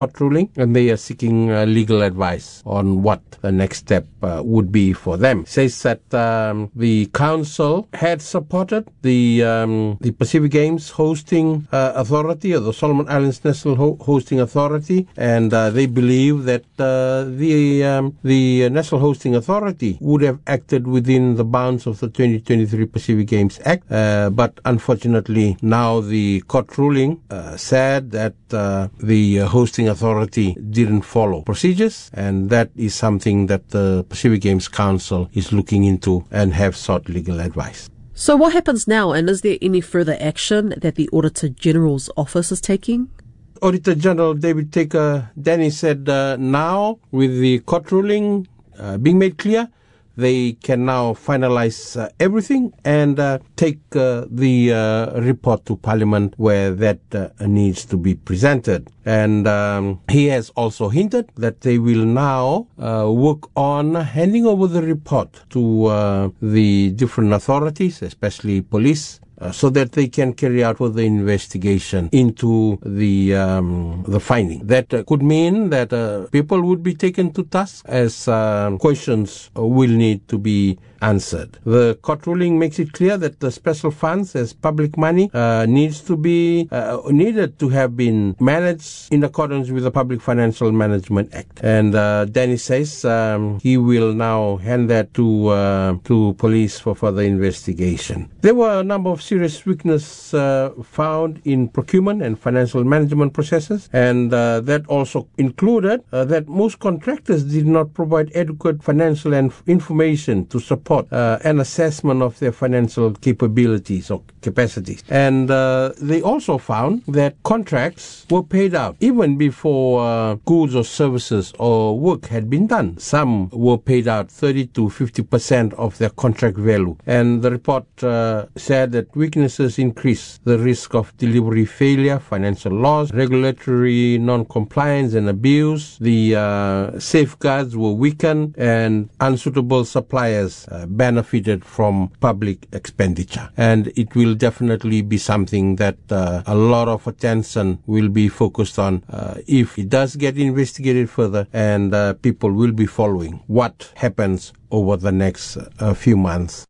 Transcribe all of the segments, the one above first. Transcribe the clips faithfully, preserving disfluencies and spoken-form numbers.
court ruling, and they are seeking uh, legal advice on what the next step uh, would be for them. It says that um, the council had supported the um, the Pacific Games hosting uh, authority, or the Solomon Islands National Ho- Hosting Authority, and uh, they believe that uh, the um, the National Hosting Authority would have acted within the bounds of the twenty twenty-three Pacific Games Act, uh, but unfortunately now the court ruling uh, said that uh, the uh, hosting authority didn't follow procedures, and that is something that the Pacific Games Council is looking into and have sought legal advice. So what happens now, and is there any further action that the Auditor General's office is taking? Auditor General David Taker Denny said uh, now, with the court ruling uh, being made clear, they can now finalize uh, everything and uh, take uh, the uh, report to Parliament where that uh, needs to be presented. And um, he has also hinted that they will now uh, work on handing over the report to uh, the different authorities, especially police, Uh, so that they can carry out further investigation into the um, the finding. That uh, could mean that uh, people would be taken to task, as uh, questions uh, will need to be answered. The court ruling makes it clear that the special funds, as public money, uh, needs to be uh, needed to have been managed in accordance with the Public Financial Management Act. And uh, Danny says um, he will now hand that to uh, to police for further investigation. There were a number of serious weaknesses uh, found in procurement and financial management processes, and uh, that also included uh, that most contractors did not provide adequate financial and information to support Uh, an assessment of their financial capabilities or capacities. And uh, they also found that contracts were paid out even before uh, goods or services or work had been done. Some were paid out thirty to fifty percent of their contract value. And the report uh, said that weaknesses increase the risk of delivery failure, financial loss, regulatory non-compliance and abuse. The uh, safeguards were weakened, and unsuitable suppliers uh, benefited from public expenditure. And it will definitely be something that uh, a lot of attention will be focused on uh, if it does get investigated further, and uh, people will be following what happens over the next uh, few months.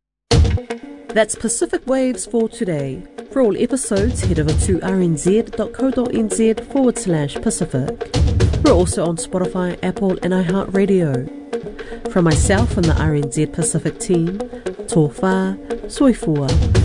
That's Pacific Waves for today. For all episodes, head over to rnz.co.nz forward slash Pacific. We're also on Spotify, Apple and iHeartRadio. From myself and the R N Z Pacific team, tō whā, soifua.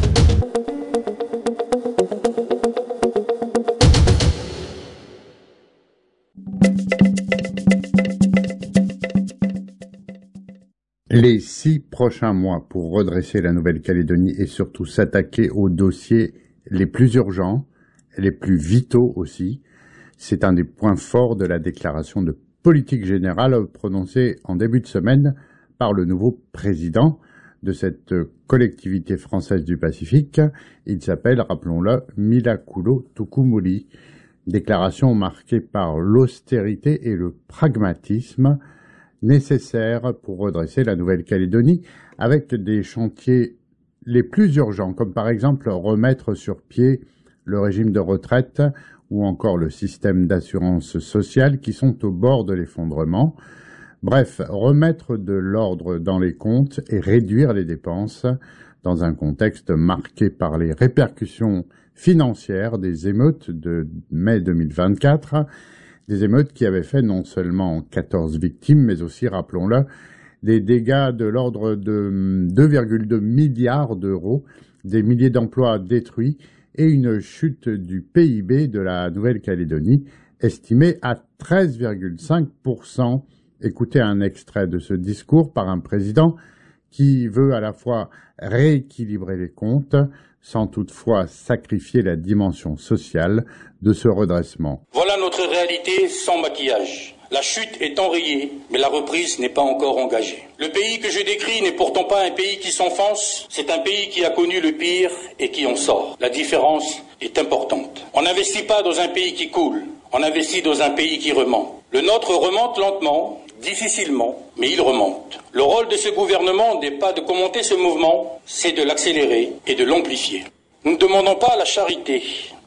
Les six prochains mois pour redresser la Nouvelle-Calédonie et surtout s'attaquer aux dossiers les plus urgents, les plus vitaux aussi, c'est un des points forts de la déclaration de politique générale prononcée en début de semaine par le nouveau président de cette collectivité française du Pacifique. Il s'appelle, rappelons-le, Milakulo Tukumuli. Déclaration marquée par l'austérité et le pragmatisme nécessaires pour redresser la Nouvelle-Calédonie, avec des chantiers les plus urgents, comme par exemple remettre sur pied le régime de retraite ou encore le système d'assurance sociale qui sont au bord de l'effondrement. Bref, remettre de l'ordre dans les comptes et réduire les dépenses dans un contexte marqué par les répercussions financières des émeutes de mai deux mille vingt-quatre, des émeutes qui avaient fait non seulement quatorze victimes, mais aussi, rappelons-le, des dégâts de l'ordre de deux virgule deux milliards d'euros, des milliers d'emplois détruits et une chute du P I B de la Nouvelle-Calédonie estimée à treize virgule cinq pour cent. Écoutez un extrait de ce discours par un président qui veut à la fois rééquilibrer les comptes, sans toutefois sacrifier la dimension sociale de ce redressement. Voilà notre réalité sans maquillage. La chute est enrayée, mais la reprise n'est pas encore engagée. Le pays que je décris n'est pourtant pas un pays qui s'enfonce, c'est un pays qui a connu le pire et qui en sort. La différence est importante. On n'investit pas dans un pays qui coule, on investit dans un pays qui remonte. Le nôtre remonte lentement, difficilement, mais il remonte. Le rôle de ce gouvernement n'est pas de commenter ce mouvement, c'est de l'accélérer et de l'amplifier. Nous ne demandons pas la charité,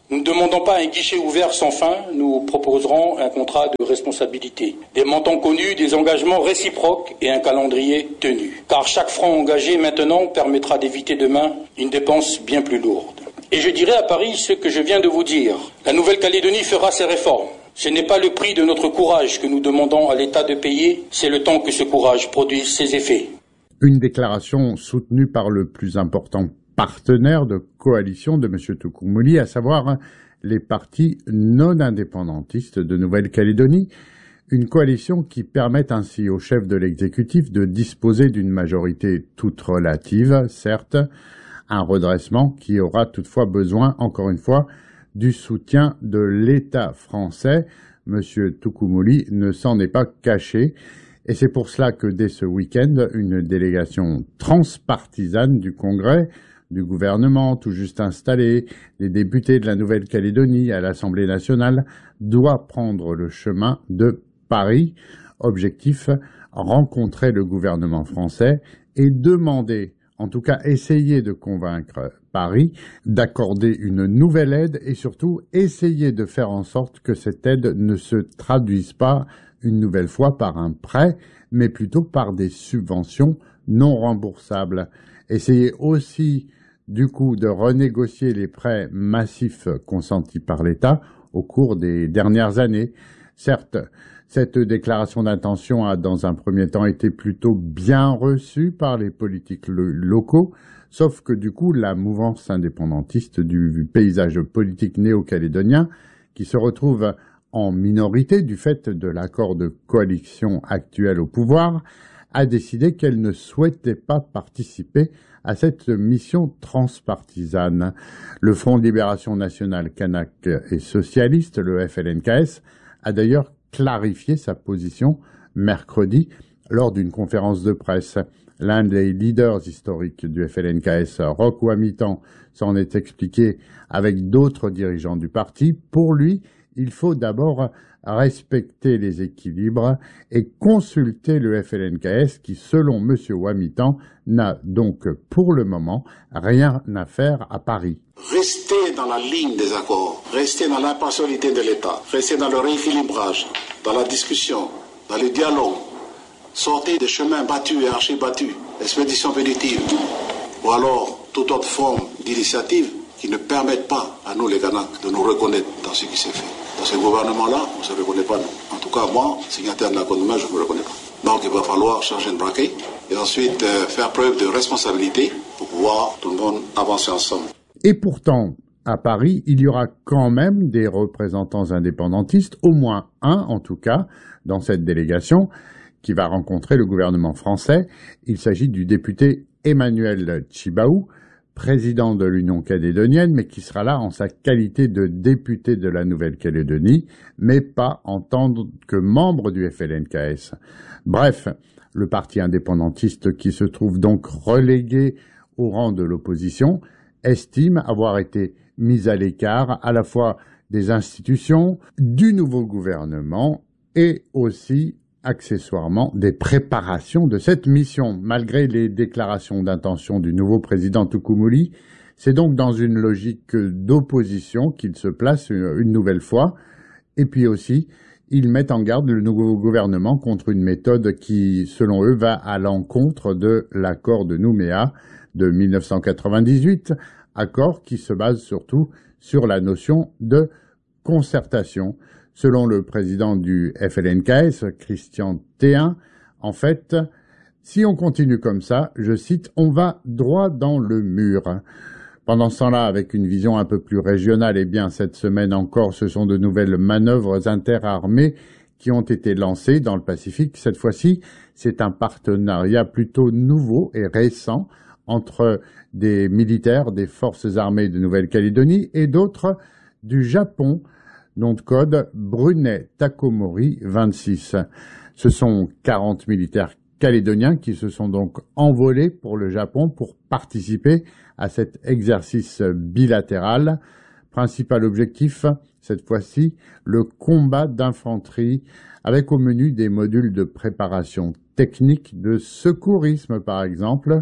Nous ne demandons pas un guichet ouvert sans fin, nous proposerons un contrat de responsabilité, des montants connus, des engagements réciproques et un calendrier tenu. Car chaque franc engagé maintenant permettra d'éviter demain une dépense bien plus lourde. Et je dirai à Paris ce que je viens de vous dire. La Nouvelle-Calédonie fera ses réformes. Ce n'est pas le prix de notre courage que nous demandons à l'État de payer, c'est le temps que ce courage produise ses effets. Une déclaration soutenue par le plus important partenaire de coalition de M. Toukoumoli, à savoir les partis non indépendantistes de Nouvelle-Calédonie, une coalition qui permet ainsi au chef de l'exécutif de disposer d'une majorité toute relative, certes, un redressement qui aura toutefois besoin, encore une fois, du soutien de l'État français. M. Toukoumoli ne s'en est pas caché. Et c'est pour cela que dès ce week-end, une délégation transpartisane du Congrès, du gouvernement tout juste installé, des députés de la Nouvelle-Calédonie à l'Assemblée nationale, doit prendre le chemin de Paris. Objectif, rencontrer le gouvernement français et demander, en tout cas essayer de convaincre Paris d'accorder une nouvelle aide et surtout essayer de faire en sorte que cette aide ne se traduise pas une nouvelle fois par un prêt, mais plutôt par des subventions non remboursables. Essayez aussi, du coup, de renégocier les prêts massifs consentis par l'État au cours des dernières années. Certes, cette déclaration d'intention a, dans un premier temps, été plutôt bien reçue par les politiques lo- locaux, sauf que, du coup, la mouvance indépendantiste du paysage politique néo-calédonien, qui se retrouve en minorité du fait de l'accord de coalition actuel au pouvoir, a décidé qu'elle ne souhaitait pas participer à cette mission transpartisane. Le Front de Libération Nationale Kanak et Socialiste, le F L N K S, a d'ailleurs clarifié sa position mercredi lors d'une conférence de presse. L'un des leaders historiques du F L N K S, Roch Ouamitan, s'en est expliqué avec d'autres dirigeants du parti. Pour lui, il faut d'abord respecter les équilibres et consulter le F L N K S qui, selon M. Ouamitan, n'a donc pour le moment rien à faire à Paris. Restez dans la ligne des accords, restez dans l'impartialité de l'État, restez dans le rééquilibrage, dans la discussion, dans le dialogue. Sortez des chemins battus et archi-battus, expéditions punitives, ou alors toute autre forme d'initiative qui ne permettent pas à nous les Kanaks de nous reconnaître dans ce qui s'est fait. Dans ce gouvernement-là, on ne se reconnaît pas, nous. En tout cas, moi, signataire de l'accord de mai, je ne me reconnais pas. Donc, il va falloir changer de braquet et ensuite euh, faire preuve de responsabilité pour pouvoir tout le monde avancer ensemble. Et pourtant, à Paris, il y aura quand même des représentants indépendantistes, au moins un en tout cas, dans cette délégation, qui va rencontrer le gouvernement français. Il s'agit du député Emmanuel Tjibaou, président de l'Union calédonienne, mais qui sera là en sa qualité de député de la Nouvelle-Calédonie, mais pas en tant que membre du F L N K S. Bref, le parti indépendantiste qui se trouve donc relégué au rang de l'opposition estime avoir été mis à l'écart à la fois des institutions, du nouveau gouvernement et aussi accessoirement des préparations de cette mission. Malgré les déclarations d'intention du nouveau président Toukoumoli, c'est donc dans une logique d'opposition qu'il se place une nouvelle fois. Et puis aussi, ils mettent en garde le nouveau gouvernement contre une méthode qui, selon eux, va à l'encontre de l'accord de Nouméa de mille neuf cent quatre-vingt-dix-huit, accord qui se base surtout sur la notion de concertation. Selon le président du F L N K S, Christian Théin, en fait, si on continue comme ça, je cite, on va droit dans le mur. Pendant ce temps-là, avec une vision un peu plus régionale, eh bien, cette semaine encore, ce sont de nouvelles manœuvres interarmées qui ont été lancées dans le Pacifique. Cette fois-ci, c'est un partenariat plutôt nouveau et récent entre des militaires des forces armées de Nouvelle-Calédonie et d'autres du Japon, nom de code Brunet Takomori vingt-six. Ce sont quarante militaires calédoniens qui se sont donc envolés pour le Japon pour participer à cet exercice bilatéral. Principal objectif, cette fois-ci, le combat d'infanterie avec au menu des modules de préparation technique, de secourisme par exemple,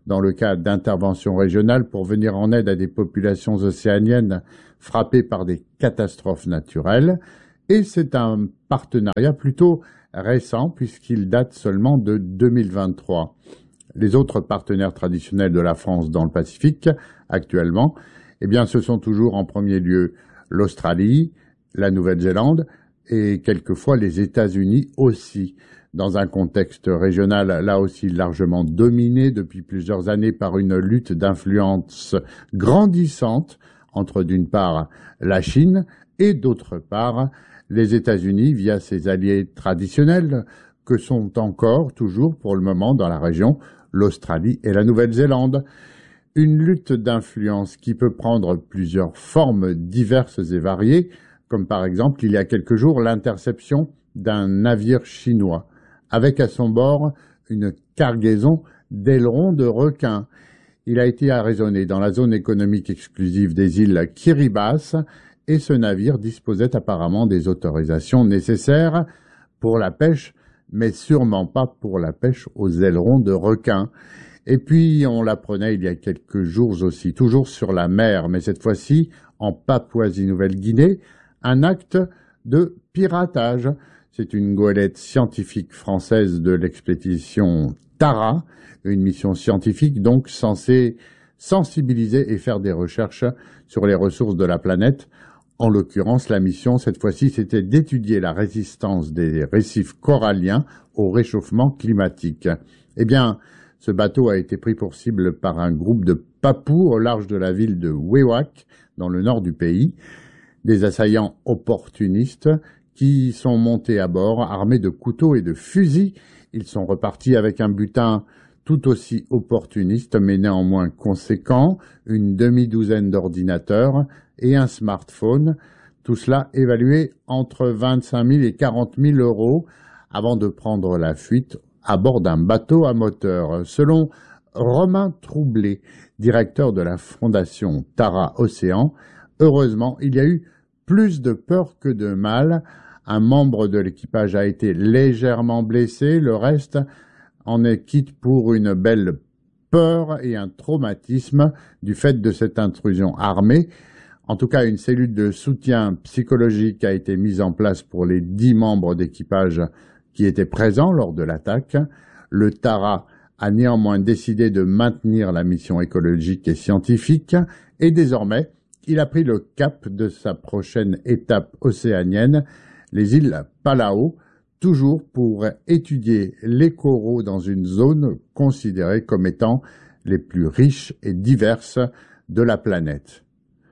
dans le cadre d'interventions régionales pour venir en aide à des populations océaniennes frappées par des catastrophes naturelles. Et c'est un partenariat plutôt récent puisqu'il date seulement de deux mille vingt-trois. Les autres partenaires traditionnels de la France dans le Pacifique, actuellement, eh bien, ce sont toujours en premier lieu l'Australie, la Nouvelle-Zélande et quelquefois les États-Unis aussi, dans un contexte régional là aussi largement dominé depuis plusieurs années par une lutte d'influence grandissante entre d'une part la Chine et d'autre part les États-Unis via ses alliés traditionnels que sont encore toujours pour le moment dans la région l'Australie et la Nouvelle-Zélande. Une lutte d'influence qui peut prendre plusieurs formes diverses et variées, comme par exemple il y a quelques jours l'interception d'un navire chinois avec à son bord une cargaison d'ailerons de requins. Il a été arraisonné dans la zone économique exclusive des îles Kiribati et ce navire disposait apparemment des autorisations nécessaires pour la pêche, mais sûrement pas pour la pêche aux ailerons de requins. Et puis, on l'apprenait il y a quelques jours aussi, toujours sur la mer, mais cette fois-ci en Papouasie-Nouvelle-Guinée, un acte de piratage. C'est une goélette scientifique française de l'expédition Tara, une mission scientifique donc censée sensibiliser et faire des recherches sur les ressources de la planète. En l'occurrence, la mission, cette fois-ci, c'était d'étudier la résistance des récifs coralliens au réchauffement climatique. Eh bien, ce bateau a été pris pour cible par un groupe de Papous au large de la ville de Wewak, dans le nord du pays. Des assaillants opportunistes qui sont montés à bord, armés de couteaux et de fusils. Ils sont repartis avec un butin tout aussi opportuniste, mais néanmoins conséquent, une demi-douzaine d'ordinateurs et un smartphone. Tout cela évalué entre vingt-cinq mille et quarante mille euros avant de prendre la fuite à bord d'un bateau à moteur. Selon Romain Troublé, directeur de la fondation Tara Océan, heureusement, il y a eu plus de peur que de mal. Un membre de l'équipage a été légèrement blessé, le reste en est quitte pour une belle peur et un traumatisme du fait de cette intrusion armée. En tout cas, une cellule de soutien psychologique a été mise en place pour les dix membres d'équipage qui étaient présents lors de l'attaque. Le Tara a néanmoins décidé de maintenir la mission écologique et scientifique et désormais, il a pris le cap de sa prochaine étape océanienne, les îles Palau, toujours pour étudier les coraux dans une zone considérée comme étant les plus riches et diverses de la planète.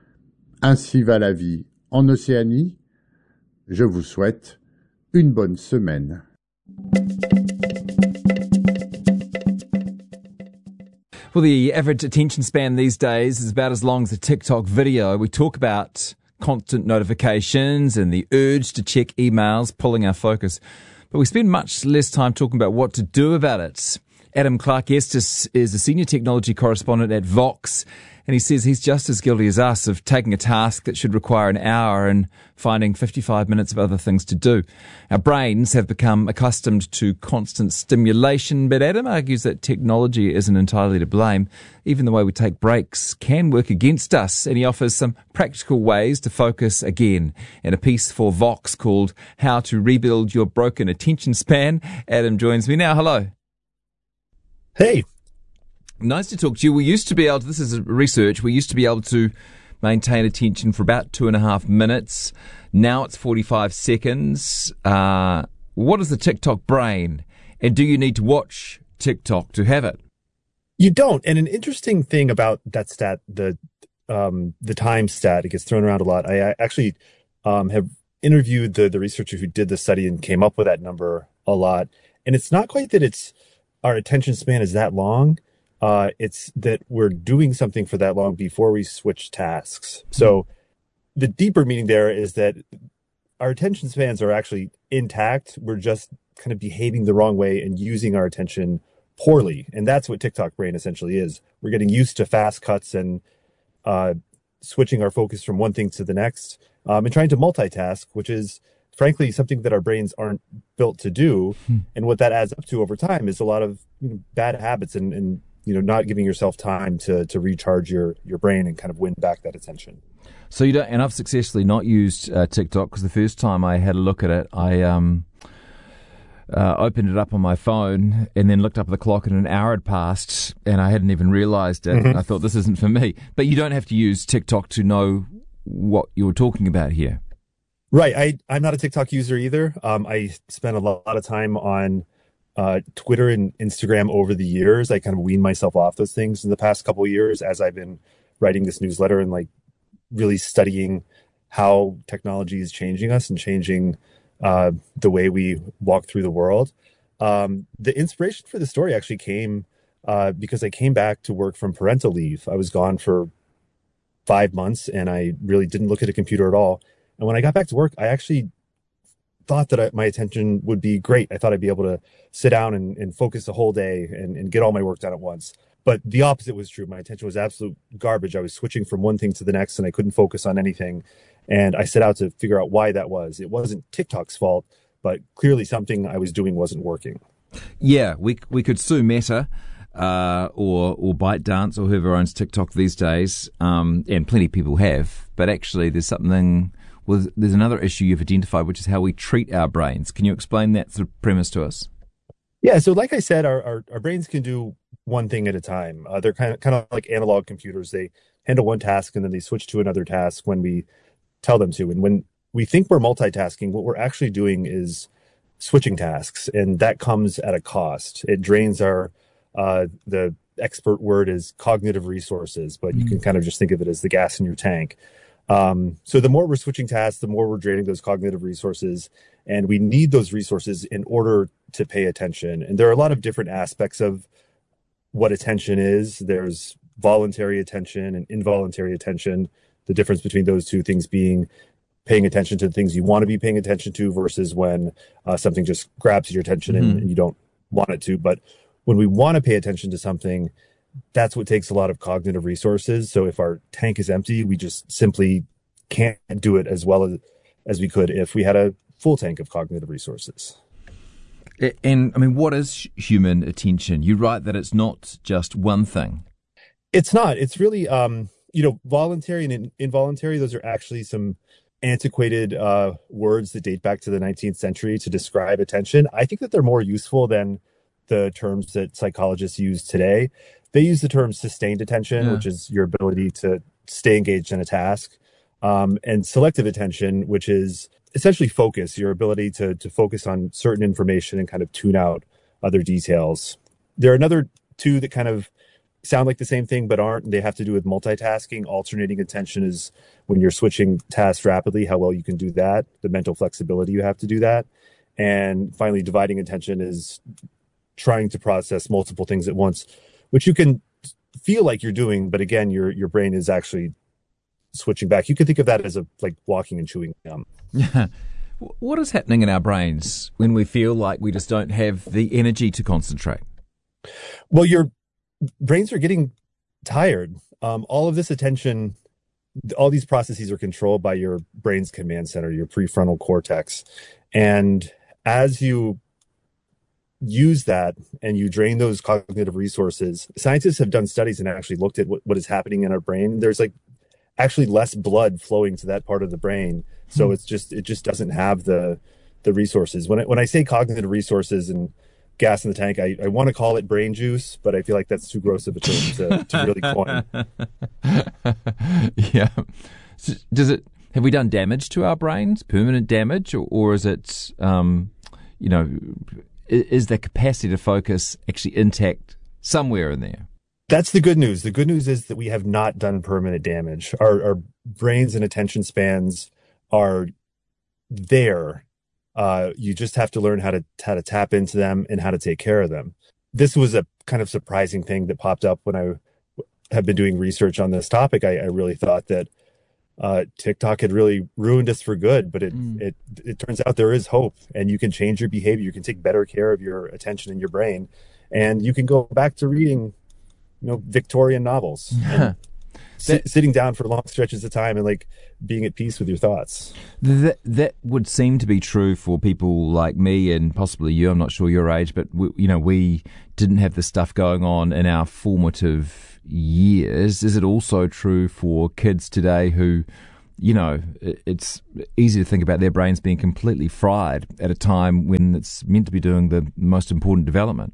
Ainsi va la vie en Océanie. Je vous souhaite une bonne semaine. Well, the average attention span these days is about as long as a TikTok video. We talk about constant notifications and the urge to check emails pulling our focus, but we spend much less time talking about what to do about it. Adam Clark-Estes is a senior technology correspondent at Vox, and he says he's just as guilty as us of taking a task that should require an hour and finding fifty-five minutes of other things to do. Our brains have become accustomed to constant stimulation, but Adam argues that technology isn't entirely to blame. Even the way we take breaks can work against us, and he offers some practical ways to focus again. In a piece for Vox called How to Rebuild Your Broken Attention Span, Adam joins me now. Hello. Hey. Nice to talk to you. We used to be able to, this is research, we used to be able to maintain attention for about two and a half minutes. Now it's forty-five seconds. Uh, what is the TikTok brain? And do you need to watch TikTok to have it? You don't. And an interesting thing about that stat, the um, the time stat, it gets thrown around a lot. I, I actually um, have interviewed the, the researcher who did the study and came up with that number a lot. And it's not quite that it's our attention span is that long. Uh, it's that we're doing something for that long before we switch tasks. So the deeper meaning there is that our attention spans are actually intact. We're just kind of behaving the wrong way and using our attention poorly. And that's what TikTok brain essentially is. We're getting used to fast cuts and uh, switching our focus from one thing to the next um, and trying to multitask, which is frankly something that our brains aren't built to do. Hmm. And what that adds up to over time is a lot of you know, bad habits and, and you know, not giving yourself time to to recharge your your brain and kind of win back that attention. So you don't, and I've successfully not used uh, TikTok because the first time I had a look at it, I um, uh, opened it up on my phone and then looked up at the clock and an hour had passed and I hadn't even realised it. Mm-hmm. I thought, this isn't for me. But you don't have to use TikTok to know what you're talking about here. Right. I, I'm not a TikTok user either. Um, I spent a lot of time on uh, Twitter and Instagram over the years. I kind of weaned myself off those things in the past couple of years as I've been writing this newsletter and like really studying how technology is changing us and changing uh, the way we walk through the world. Um, the inspiration for the story actually came uh, because I came back to work from parental leave. I was gone for five months and I really didn't look at a computer at all. And when I got back to work, I actually thought that I, my attention would be great. I thought I'd be able to sit down and, and focus the whole day and, and get all my work done at once. But the opposite was true. My attention was absolute garbage. I was switching from one thing to the next and I couldn't focus on anything. And I set out to figure out why that was. It wasn't TikTok's fault, but clearly something I was doing wasn't working. Yeah, we we could sue Meta uh, or or ByteDance or whoever owns TikTok these days, um, and plenty of people have. But actually, there's something. Well, there's another issue you've identified, which is how we treat our brains. Can you explain that sort of premise to us? Yeah, so like I said, our, our, our brains can do one thing at a time. Uh, they're kind of kind of like analog computers. They handle one task and then they switch to another task when we tell them to. And when we think we're multitasking, what we're actually doing is switching tasks, and that comes at a cost. It drains our, uh, the expert word is cognitive resources, but mm-hmm. you can kind of just think of it as the gas in your tank. Um, so the more we're switching tasks, the more we're draining those cognitive resources, and we need those resources in order to pay attention. And there are a lot of different aspects of what attention is. There's voluntary attention and involuntary attention. The difference between those two things being paying attention to the things you want to be paying attention to versus when uh, something just grabs your attention mm-hmm. and, and you don't want it to. But when we want to pay attention to something, that's what takes a lot of cognitive resources. So if our tank is empty, we just simply can't do it as well as, as we could if we had a full tank of cognitive resources. And, I mean, what is human attention? You write that it's not just one thing. It's not. It's really, um, you know, voluntary and in, involuntary. Those are actually some antiquated uh, words that date back to the nineteenth century to describe attention. I think that they're more useful than the terms that psychologists use today. They use the term sustained attention, yeah. which is your ability to stay engaged in a task, um, and selective attention, which is essentially focus, your ability to to focus on certain information and kind of tune out other details. There are another two that kind of sound like the same thing but aren't, and they have to do with multitasking. Alternating attention is when you're switching tasks rapidly, how well you can do that, the mental flexibility you have to do that. And finally, dividing attention is trying to process multiple things at once, which you can feel like you're doing, but again, your your brain is actually switching back. You could think of that as a like walking and chewing gum. Yeah. What is happening in our brains when we feel like we just don't have the energy to concentrate? Well, your brains are getting tired. Um, all of this attention, all these processes are controlled by your brain's command center, your prefrontal cortex. And as you use that and you drain those cognitive resources, scientists have done studies and actually looked at what, what is happening in our brain. There's like actually less blood flowing to that part of the brain. So hmm. it's just, it just doesn't have the, the resources. When I, when I say cognitive resources and gas in the tank, I, I want to call it brain juice, but I feel like that's too gross of a term to, to really coin. Yeah. So does it, have we done damage to our brains, permanent damage, or, or is it, um, you know, is the capacity to focus actually intact somewhere in there? That's the good news. The good news is that we have not done permanent damage. Our, our brains and attention spans are there. Uh, you just have to learn how to how to tap into them and how to take care of them. This was a kind of surprising thing that popped up when I have been doing research on this topic. I, I really thought that uh, TikTok had really ruined us for good, but it, mm. it it turns out there is hope, and you can change your behavior. You can take better care of your attention and your brain, and you can go back to reading, you know, Victorian novels. And sit, sitting down for long stretches of time and like being at peace with your thoughts. That that would seem to be true for people like me and possibly you. I'm not sure your age, but we, you know, we didn't have this stuff going on in our formative years. Is it also true for kids today who, you know, it's easy to think about their brains being completely fried at a time when it's meant to be doing the most important development?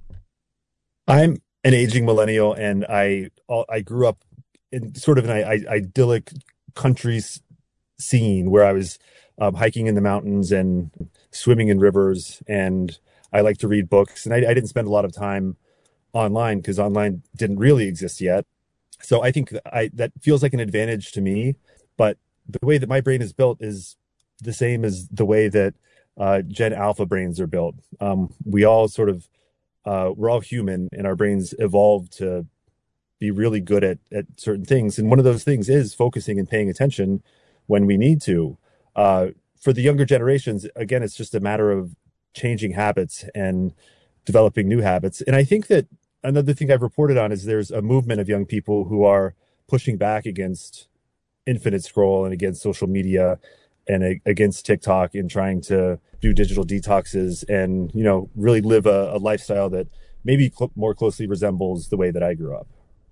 I'm an aging millennial, and I I grew up in sort of an idyllic country scene where I was um, hiking in the mountains and swimming in rivers, and I like to read books. And I, I didn't spend a lot of time online because online didn't really exist yet. So I think that, I, that feels like an advantage to me, but the way that my brain is built is the same as the way that uh, Gen Alpha brains are built. Um, we all sort of, uh, we're all human, and our brains evolved to be really good at, at certain things. And one of those things is focusing and paying attention when we need to. Uh, for the younger generations, again, it's just a matter of changing habits and developing new habits. And I think that another thing I've reported on is there's a movement of young people who are pushing back against infinite scroll and against social media and a, against TikTok, and trying to do digital detoxes and, you know, really live a, a lifestyle that maybe cl- more closely resembles the way that I grew up.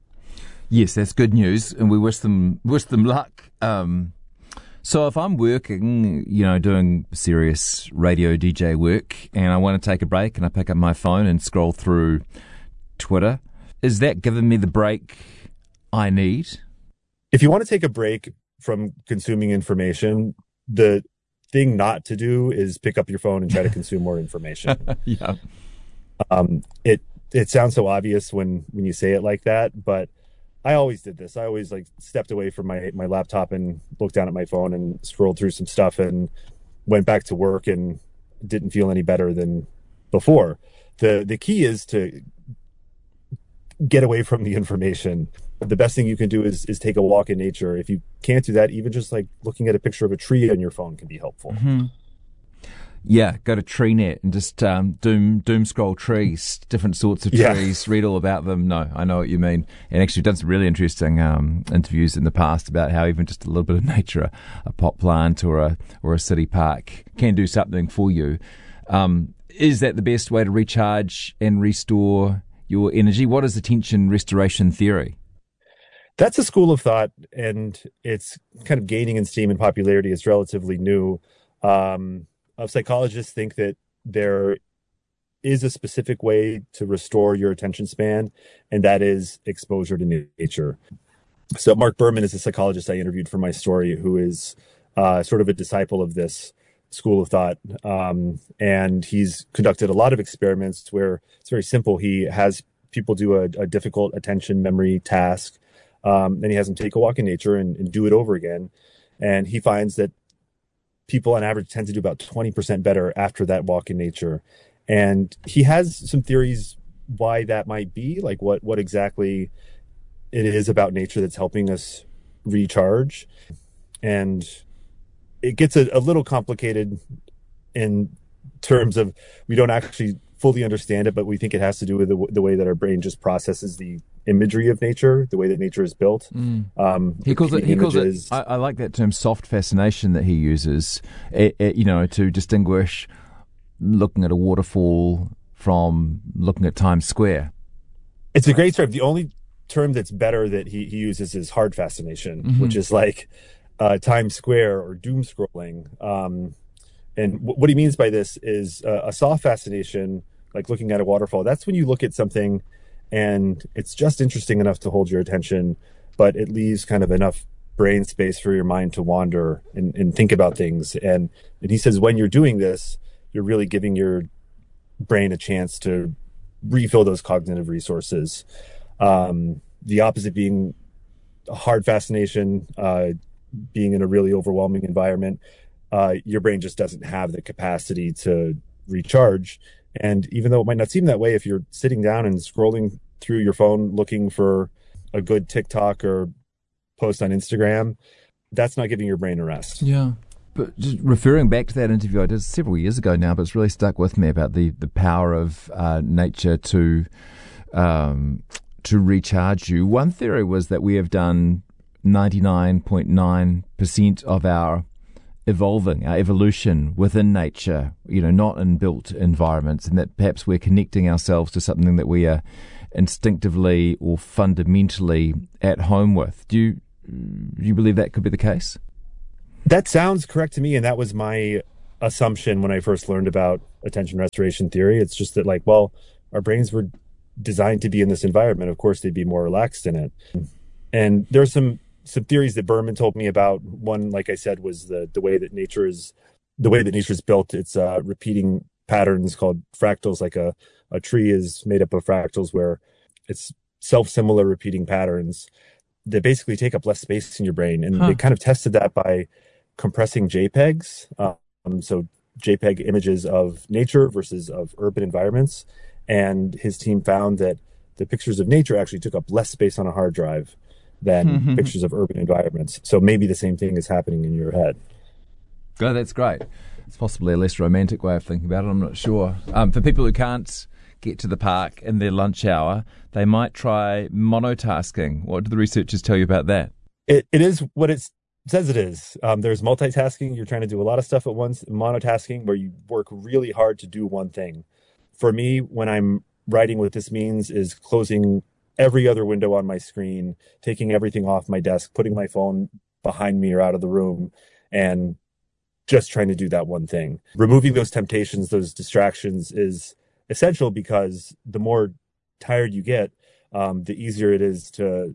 Yes, that's good news, and we wish them wish them luck. Um, so if I'm working, you know, doing serious radio D J work, and I want to take a break, and I pick up my phone and scroll through Twitter, is that giving me the break I need? If you want to take a break from consuming information, the thing not to do is pick up your phone and try to consume more information. Yeah. Um, it it sounds so obvious when, when you say it like that, but I always did this. I always like stepped away from my, my laptop and looked down at my phone and scrolled through some stuff and went back to work and didn't feel any better than before. The the key is to get away from the information. The best thing you can do is is take a walk in nature. If you can't do that, even just like looking at a picture of a tree on your phone can be helpful. Mm-hmm. Yeah, go to TreeNet and just um, doom doom scroll trees, different sorts of trees, yeah. Read all about them. No, I know what you mean. And actually done some really interesting um, interviews in the past about how even just a little bit of nature, a, a pot plant or a or a city park can do something for you. Um, is that the best way to recharge and restore your energy? What is attention restoration theory? That's a school of thought, and it's kind of gaining in steam and popularity. It's relatively new. Um, psychologists think that there is a specific way to restore your attention span, and that is exposure to nature. So Mark Berman is a psychologist I interviewed for my story, who is uh, sort of a disciple of this school of thought. Um, and he's conducted a lot of experiments where it's very simple. He has people do a, a difficult attention memory task. Um, and he has them take a walk in nature and, and do it over again. And he finds that people on average tend to do about twenty percent better after that walk in nature. And he has some theories why that might be, like what, what exactly it is about nature that's helping us recharge. And it gets a, a little complicated in terms of we don't actually fully understand it, but we think it has to do with the, the way that our brain just processes the imagery of nature, the way that nature is built. Mm. Um, he calls it, he calls it, I, I like that term, soft fascination, that he uses, it, it, you know, to distinguish looking at a waterfall from looking at Times Square. It's a great term. The only term that's better that he, he uses is hard fascination, mm-hmm. which is like uh, Times Square or doom scrolling. Um, and w- what he means by this is uh, a soft fascination, like looking at a waterfall. That's when you look at something and it's just interesting enough to hold your attention, but it leaves kind of enough brain space for your mind to wander and, and think about things. And, and he says when you're doing this, you're really giving your brain a chance to refill those cognitive resources. Um, the opposite being a hard fascination, uh, being in a really overwhelming environment, uh, your brain just doesn't have the capacity to recharge. And even though it might not seem that way, if you're sitting down and scrolling through your phone looking for a good TikTok or post on Instagram, that's not giving your brain a rest. Yeah. But just referring back to that interview I did several years ago now, but it's really stuck with me about the, the power of uh, nature to um, to recharge you. One theory was that we have done ninety-nine point nine percent of our evolving, our evolution within nature, you know, not in built environments, and that perhaps we're connecting ourselves to something that we are instinctively or fundamentally at home with. Do you, do you believe that could be the case? That sounds correct to me, and that was my assumption when I first learned about attention restoration theory. It's just that, like, well, our brains were designed to be in this environment. Of course, they'd be more relaxed in it. And there's some some theories that Berman told me about. One, like I said, was the the way that nature is the way that nature is built. It's uh, repeating patterns called fractals. Like a a tree is made up of fractals, where it's self-similar repeating patterns that basically take up less space in your brain. And huh. they kind of tested that by compressing JPEGs. Um, so JPEG images of nature versus of urban environments. And his team found that the pictures of nature actually took up less space on a hard drive than mm-hmm. pictures of urban environments. So maybe the same thing is happening in your head. Oh, that's great. It's possibly a less romantic way of thinking about it. I'm not sure. Um, for people who can't get to the park in their lunch hour, they might try monotasking. What do the researchers tell you about that? It, it is what it says it is. Um, there's multitasking. You're trying to do a lot of stuff at once. Monotasking, where you work really hard to do one thing. For me, when I'm writing, what this means is closing every other window on my screen, taking everything off my desk, putting my phone behind me or out of the room, and just trying to do that one thing. Removing those temptations, those distractions is essential, because the more tired you get, um, the easier it is to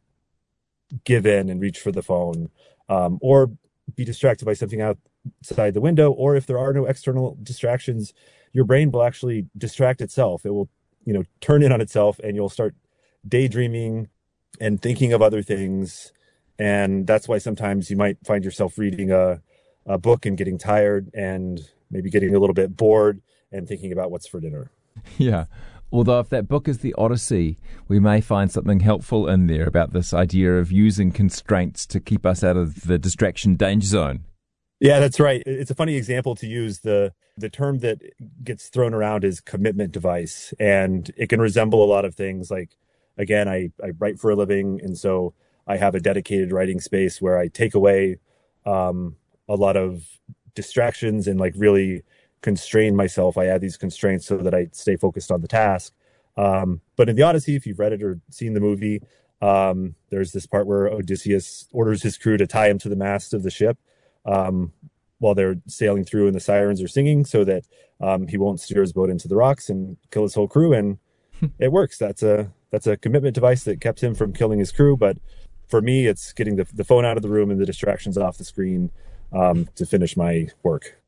give in and reach for the phone, um, or be distracted by something outside the window. Or if there are no external distractions, your brain will actually distract itself. It will, you know, turn in on itself, and you'll start daydreaming and thinking of other things. And that's why sometimes you might find yourself reading a, a book and getting tired, and maybe getting a little bit bored and thinking about what's for dinner. Yeah. Although if that book is the Odyssey, we may find something helpful in there about this idea of using constraints to keep us out of the distraction danger zone. Yeah, that's right. It's a funny example to use. The the term that gets thrown around is commitment device, and it can resemble a lot of things. Like, again, I, I write for a living, and so I have a dedicated writing space where I take away um, a lot of distractions and like really constrain myself. I add these constraints so that I stay focused on the task. Um, but in the Odyssey, if you've read it or seen the movie, um, there's this part where Odysseus orders his crew to tie him to the mast of the ship um, while they're sailing through and the sirens are singing, so that um, he won't steer his boat into the rocks and kill his whole crew. And it works. That's a that's a commitment device that kept him from killing his crew. But for me, it's getting the, the phone out of the room and the distractions off the screen um, to finish my work.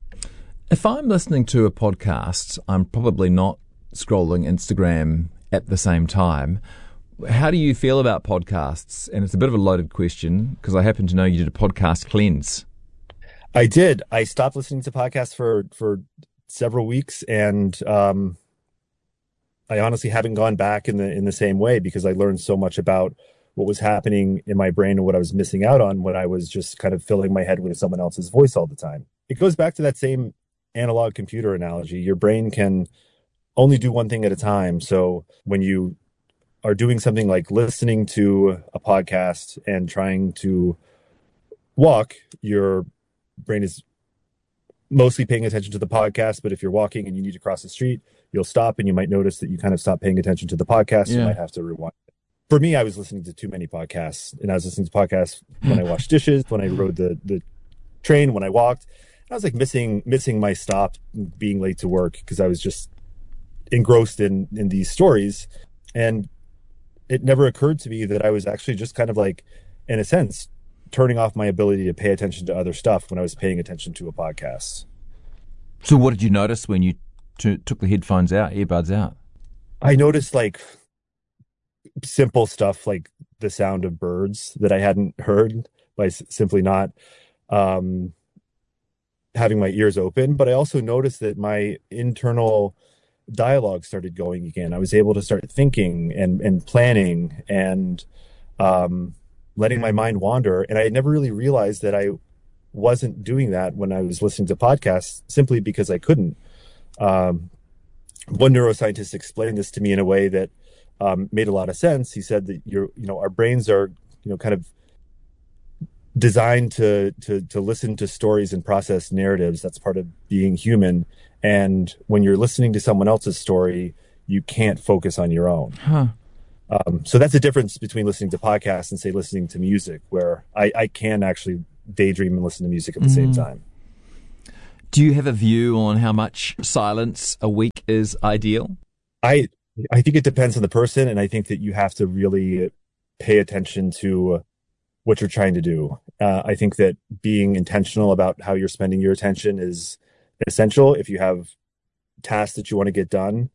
If I'm listening to a podcast, I'm probably not scrolling Instagram at the same time. How do you feel about podcasts? And it's a bit of a loaded question, because I happen to know you did a podcast cleanse. I did. I stopped listening to podcasts for, for several weeks, and um, I honestly haven't gone back in the in the same way, because I learned so much about what was happening in my brain and what I was missing out on when I was just kind of filling my head with someone else's voice all the time. It goes back to that same analog computer analogy. Your brain can only do one thing at a time. So when you are doing something like listening to a podcast and trying to walk, your brain is mostly paying attention to the podcast. But if you're walking and you need to cross the street, you'll stop, and you might notice that you kind of stop paying attention to the podcast. Yeah. You might have to rewind. For me, I was listening to too many podcasts, and I was listening to podcasts when I washed dishes, when I rode the, the train, when I walked. I was like missing missing my stop, being late to work, because I was just engrossed in in these stories. And it never occurred to me that I was actually just kind of like, in a sense, turning off my ability to pay attention to other stuff when I was paying attention to a podcast. So what did you notice when you t- took the headphones out, earbuds out? I noticed like simple stuff, like the sound of birds that I hadn't heard by s- simply not um, having my ears open. But I also noticed that my internal dialogue started going again. I was able to start thinking and, and planning and um, letting my mind wander. And I had never really realized that I wasn't doing that when I was listening to podcasts, simply because I couldn't. Um, one neuroscientist explained this to me in a way that um, made a lot of sense. He said that you're, you know, our brains are, you know, kind of designed to, to, to listen to stories and process narratives. That's part of being human. And when you're listening to someone else's story, you can't focus on your own. Huh. Um, so that's the difference between listening to podcasts and, say, listening to music, where I, I can actually daydream and listen to music at the mm. same time. Do you have a view on how much silence a week is ideal? I I think it depends on the person, and I think that you have to really pay attention to what you're trying to do. Uh, I think that being intentional about how you're spending your attention is essential. If you have tasks that you want to get done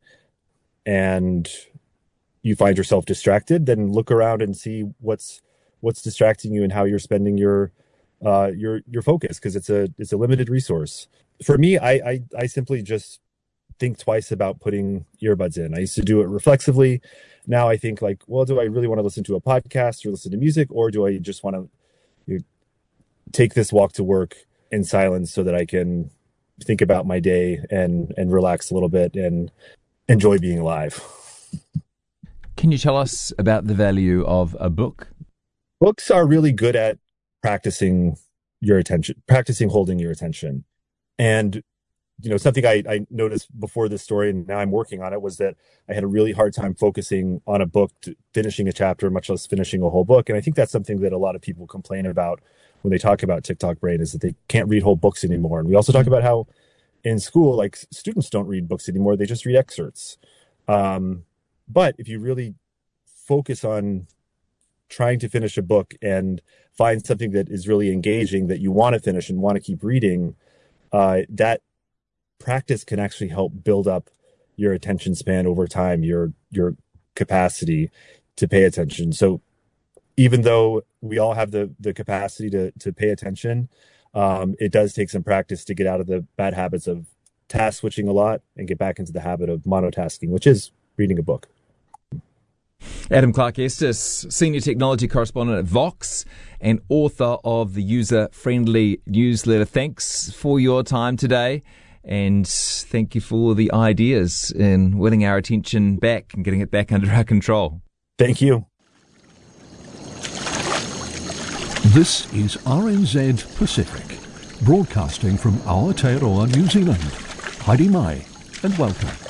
and you find yourself distracted, then look around and see what's what's distracting you and how you're spending your uh, your your focus, because it's a it's a limited resource. For me, I, I I simply just think twice about putting earbuds in. I used to do it reflexively. Now I think like, well, do I really want to listen to a podcast or listen to music, or do I just want to you know, take this walk to work in silence so that I can think about my day and and relax a little bit and enjoy being alive? Can you tell us about the value of a book? Books are really good at practicing your attention, practicing holding your attention. And, you know, something I, I noticed before this story, and now I'm working on it, was that I had a really hard time focusing on a book, to finishing a chapter, much less finishing a whole book. And I think that's something that a lot of people complain about when they talk about TikTok brain, is that they can't read whole books anymore. And we also talk about how in school, like, students don't read books anymore. They just read excerpts. Um, But if you really focus on trying to finish a book and find something that is really engaging, that you want to finish and want to keep reading, uh, that practice can actually help build up your attention span over time, your your capacity to pay attention. So even though we all have the the capacity to to pay attention, um, it does take some practice to get out of the bad habits of task switching a lot and get back into the habit of monotasking, which is reading a book. Adam Clark-Estes, Senior Technology Correspondent at Vox and author of the user-friendly newsletter. Thanks for your time today, and thank you for the ideas in winning our attention back and getting it back under our control. Thank you. This is R N Z Pacific, broadcasting from Aotearoa, New Zealand. Haere mai, and welcome.